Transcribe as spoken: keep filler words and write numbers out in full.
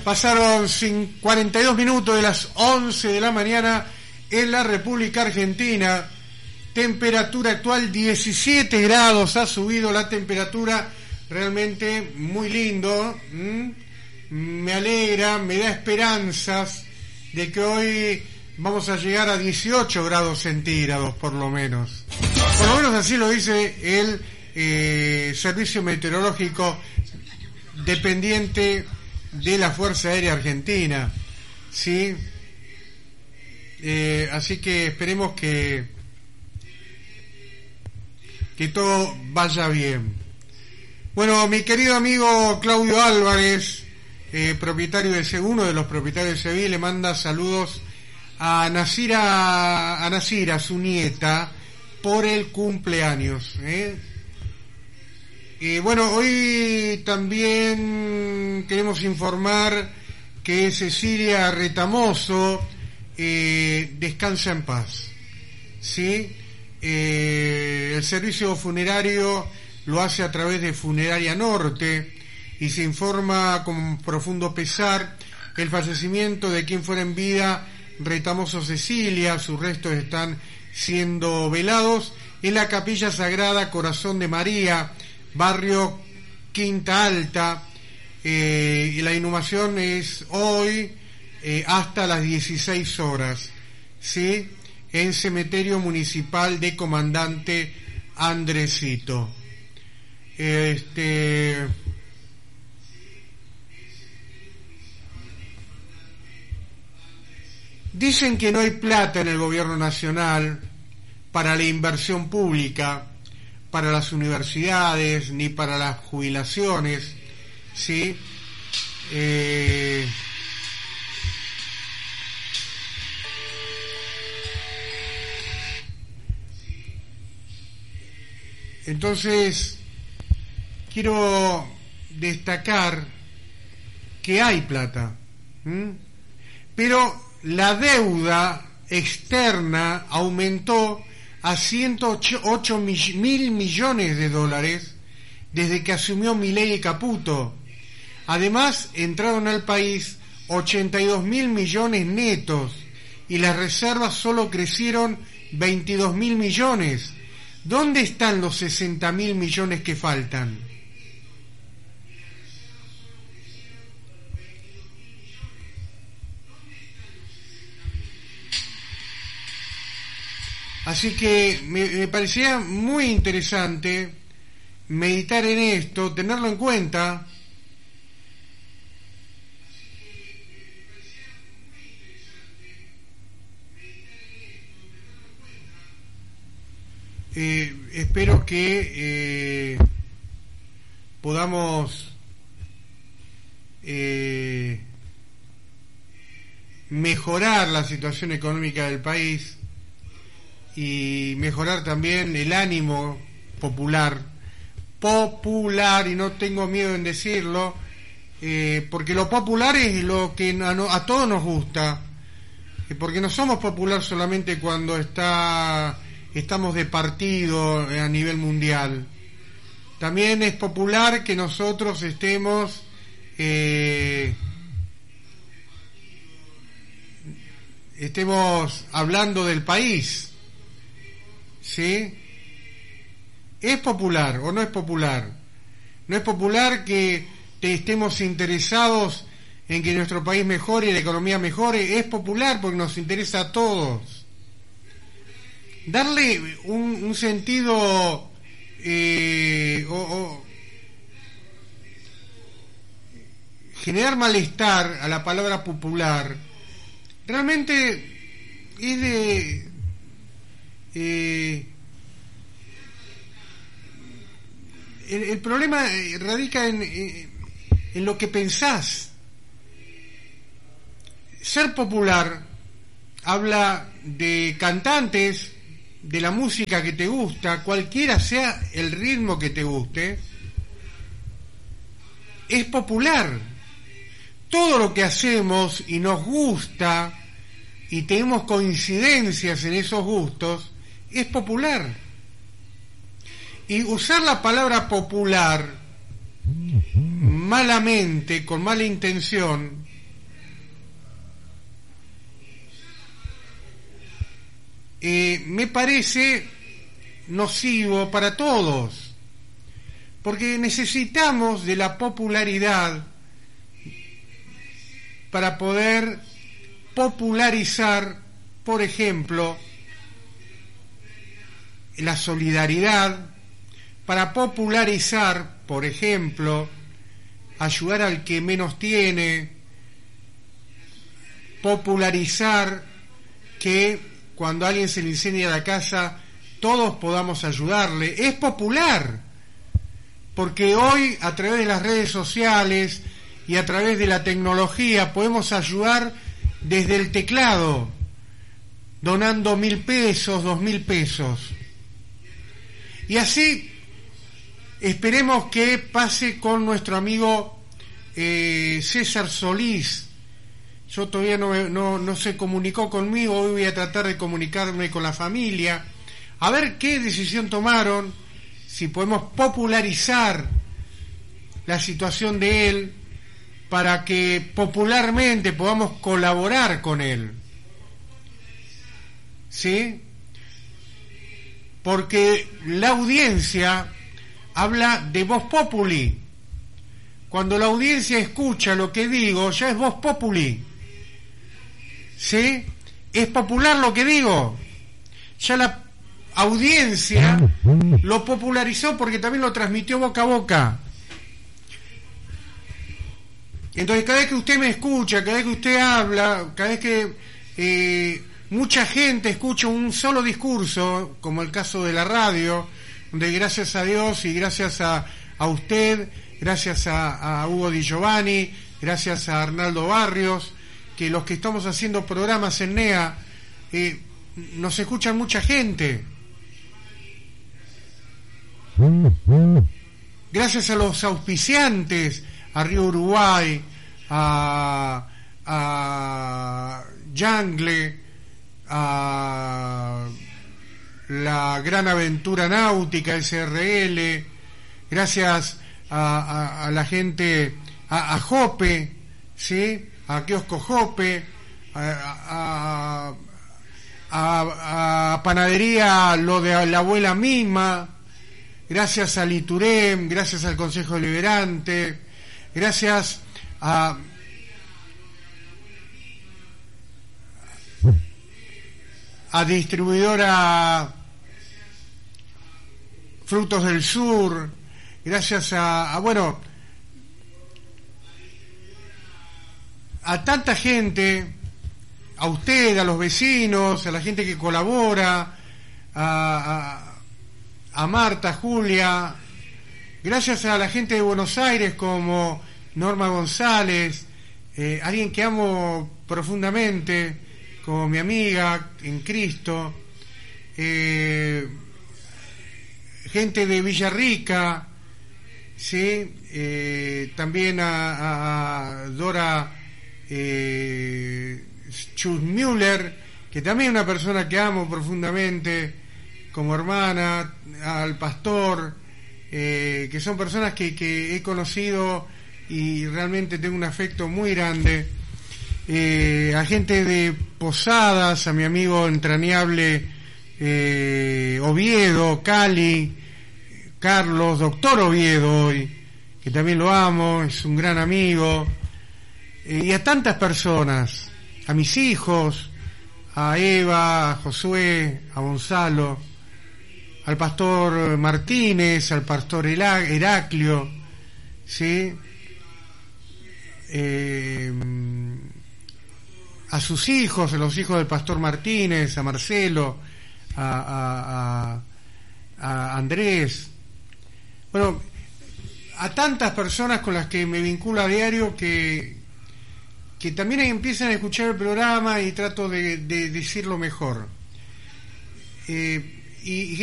Pasaron cuarenta y dos minutos de las once de la mañana en la República Argentina. Temperatura actual diecisiete grados, ha subido la temperatura, realmente muy lindo. ¿Mm? Me alegra, me da esperanzas de que hoy vamos a llegar a dieciocho grados centígrados, por lo menos. Por lo menos así lo dice el eh, Servicio Meteorológico dependiente de la Fuerza Aérea Argentina, ¿sí? Eh, así que esperemos que que todo vaya bien. Bueno, mi querido amigo Claudio Álvarez, eh, propietario de uno de los propietarios de Sevilla, le manda saludos a Nasira, a Nasira, su nieta, por el cumpleaños, ¿eh? Eh, bueno, hoy también queremos informar que Cecilia Retamoso eh, descansa en paz, ¿sí? Eh, el servicio funerario lo hace a través de Funeraria Norte y se informa con profundo pesar el fallecimiento de quien fuera en vida Retamoso Cecilia. Sus restos están siendo velados en la Capilla Sagrada Corazón de María, barrio Quinta Alta, eh, y la inhumación es hoy eh, hasta las dieciséis horas, ¿sí? En Cementerio Municipal de Comandante Andresito. Este dicen que no hay plata en el gobierno nacional para la inversión pública, para las universidades, ni para las jubilaciones, ¿sí? Eh, entonces, quiero destacar que hay plata, ¿m? pero la deuda externa aumentó a ciento ocho mil millones de dólares desde que asumió Milei Caputo. Además, entraron al país ochenta y dos mil millones netos y las reservas solo crecieron veintidós mil millones. ¿Dónde están los sesenta mil millones que faltan? Así que me, me parecía muy interesante meditar en esto, tenerlo en cuenta. Eh, espero que eh, podamos eh, mejorar la situación económica del país y mejorar también el ánimo popular, popular, y no tengo miedo en decirlo, eh, porque lo popular es lo que a, no, a todos nos gusta, eh, porque no somos popular solamente cuando está estamos de partido a nivel mundial. También es popular que nosotros estemos eh, estemos hablando del país, ¿sí? ¿Es popular o no es popular? No es popular que te estemos interesados en que nuestro país mejore y la economía mejore. Es popular porque nos interesa a todos. Darle un, un sentido eh, o, o generar malestar a la palabra popular realmente es de eh, el, el problema radica en, en lo que pensás. Ser popular habla de cantantes, de la música que te gusta, cualquiera sea el ritmo que te guste, es popular. Todo lo que hacemos y nos gusta y tenemos coincidencias en esos gustos es popular. Y usar la palabra popular malamente, con mala intención, eh, me parece nocivo para todos, porque necesitamos de la popularidad para poder popularizar, por ejemplo, la solidaridad, para popularizar, por ejemplo, ayudar al que menos tiene, popularizar que cuando a alguien se le incendia la casa todos podamos ayudarle. Es popular, porque hoy a través de las redes sociales y a través de la tecnología podemos ayudar desde el teclado, donando mil pesos, dos mil pesos. Y así esperemos que pase con nuestro amigo eh, César Solís. Yo todavía no, no, no se comunicó conmigo, hoy voy a tratar de comunicarme con la familia, a ver qué decisión tomaron, si podemos popularizar la situación de él, para que popularmente podamos colaborar con él. ¿Sí? Porque la audiencia habla de voz populi. Cuando la audiencia escucha lo que digo, ya es voz populi. ¿Sí? Es popular lo que digo. Ya la audiencia lo popularizó porque también lo transmitió boca a boca. Entonces, cada vez que usted me escucha, cada vez que usted habla, cada vez que eh, mucha gente escucha un solo discurso, como el caso de la radio, donde gracias a Dios y gracias a, a usted, gracias a, a Hugo Di Giovanni, gracias a Arnaldo Barrios, que los que estamos haciendo programas en N E A, eh, nos escuchan mucha gente. Gracias a los auspiciantes, a Río Uruguay, a, a Yangle, a la Gran Aventura Náutica S R L, gracias a, a, a la gente, a, a Jope, ¿sí? A Kiosco Jope, a, a, a, a Panadería Lo de la Abuela Misma, gracias al Iturem, gracias al Consejo Deliberante, gracias a a distribuidora Frutos del Sur, gracias a, a bueno, a tanta gente, a usted, a los vecinos, a la gente que colabora, a, a a Marta, Julia, gracias a la gente de Buenos Aires como Norma González, eh, alguien que amo profundamente, como mi amiga en Cristo, eh, gente de Villarrica, ¿sí? Eh, también a, a Dora eh, Schussmüller, que también es una persona que amo profundamente como hermana, al pastor, eh, que son personas que, que he conocido y realmente tengo un afecto muy grande, eh, a gente de Posadas, a mi amigo entrañable eh, Oviedo, Cali, Carlos, doctor Oviedo hoy, que también lo amo, es un gran amigo, eh, y a tantas personas, a mis hijos, a Eva, a Josué, a Gonzalo, al pastor Martínez, al pastor Heraclio, ¿sí? Eh, a sus hijos, a los hijos del pastor Martínez, a Marcelo, a, a, a, a Andrés, bueno, a tantas personas con las que me vinculo a diario que, que también empiezan a escuchar el programa y trato de, de decirlo mejor. Eh, y